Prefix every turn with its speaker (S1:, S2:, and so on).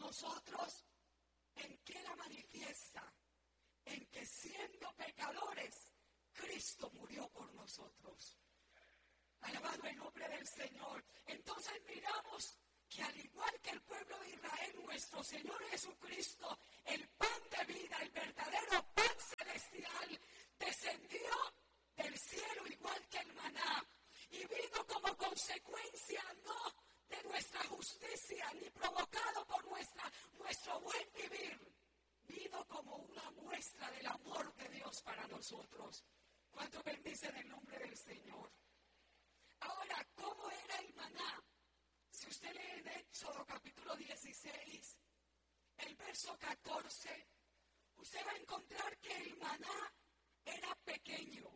S1: nosotros, ¿en qué la manifiesta? En que siendo pecadores, Cristo murió por nosotros. Alabado el nombre del Señor. Entonces miramos que al igual que el pueblo de Israel, nuestro Señor Jesucristo, el pan de vida, el verdadero pan celestial, descendió del cielo igual que el maná y vino como consecuencia no de nuestra justicia ni provocado por nuestro buen vivir, vino como una muestra del amor de Dios para nosotros. ¿Cuánto bendicen el nombre del Señor? Ahora, ¿cómo era el maná? Si usted lee en Éxodo capítulo 16, el verso 14, usted va a encontrar que el maná era pequeño.